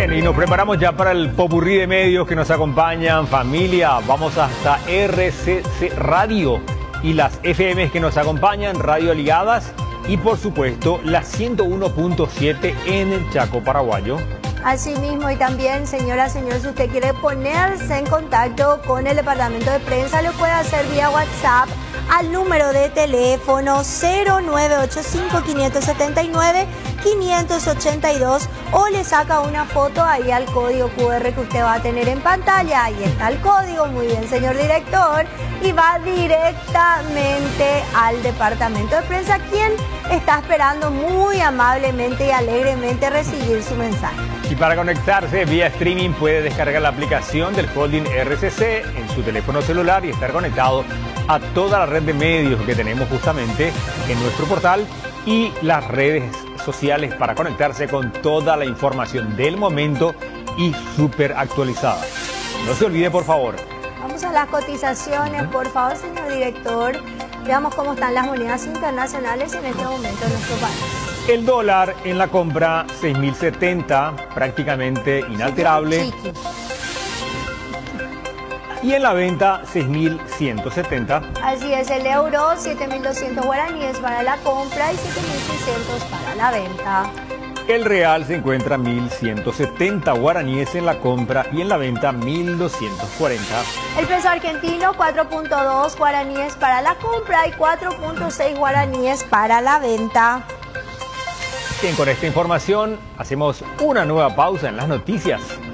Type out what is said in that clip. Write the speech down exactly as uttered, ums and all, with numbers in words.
Bien, y nos preparamos ya para el popurrí de medios que nos acompañan. Familia, vamos hasta R C C Radio y las F Ms que nos acompañan, Radio Aliadas y por supuesto la ciento uno punto siete en el Chaco paraguayo. Asimismo, y también, señora, señor, si usted quiere ponerse en contacto con el departamento de prensa, lo puede hacer vía WhatsApp al número de teléfono cero nueve ocho cinco, cinco siete nueve, cinco ocho dos o le saca una foto ahí al código Q R que usted va a tener en pantalla. Ahí está el código, muy bien, señor director, y va directamente al departamento de prensa, quien está esperando muy amablemente y alegremente recibir su mensaje. Y para conectarse vía streaming puede descargar la aplicación del Holding R C C en su teléfono celular y estar conectado a toda la red de medios que tenemos justamente en nuestro portal y las redes sociales para conectarse con toda la información del momento y súper actualizada. No se olvide, por favor. Vamos a las cotizaciones, por favor, señor director. Veamos cómo están las monedas internacionales en este momento en nuestro país. El dólar en la compra seis mil setenta, prácticamente inalterable. Chiqui. Y en la venta seis mil ciento setenta. Así es, el euro siete mil doscientos guaraníes para la compra y siete mil seiscientos para la venta. El real se encuentra mil ciento setenta guaraníes en la compra y en la venta mil doscientos cuarenta. El peso argentino cuatro punto dos guaraníes para la compra y cuatro punto seis guaraníes para la venta. Bien, con esta información hacemos una nueva pausa en las noticias.